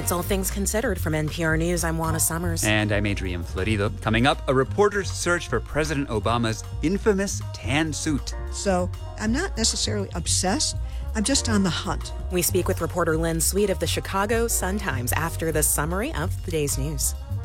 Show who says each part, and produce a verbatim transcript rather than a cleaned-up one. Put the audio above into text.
Speaker 1: It's All Things Considered from N P R News. I'm Juana Summers.
Speaker 2: And I'm Adrian Florido. Coming up, a reporter's search for President Obama's infamous tan suit.
Speaker 3: So I'm not necessarily obsessed. I'm just on the hunt.
Speaker 1: We speak with reporter Lynn Sweet of the Chicago Sun-Times after the summary of the day's news.